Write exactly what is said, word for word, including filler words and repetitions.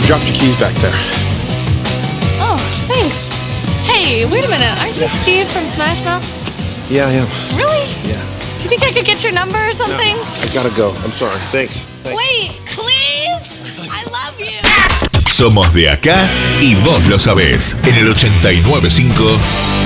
dropped your keys back there. Oh, thanks. Hey, wait a minute. Aren't you Steve from Smash Mouth? Yeah, I am. Really? Yeah. Do you think I could get your number or something? No, I gotta go. I'm sorry. Thanks. Thanks. Wait, please? I love you. Somos de acá y vos lo sabés. En el ochenta y nueve punto cinco